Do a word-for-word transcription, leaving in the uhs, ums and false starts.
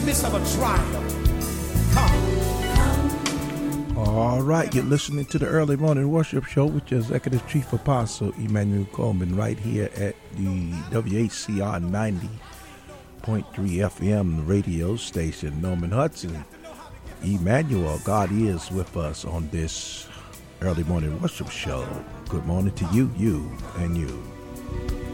midst of a trial, come. All right, you're listening to the Early Morning Worship Show with your Executive Chief Apostle Emmanuel Coleman right here at the W H C R ninety point three F M radio station. Norman Hudson, Emmanuel, God is with us on this Early Morning Worship Show. Good morning to you, you, and you.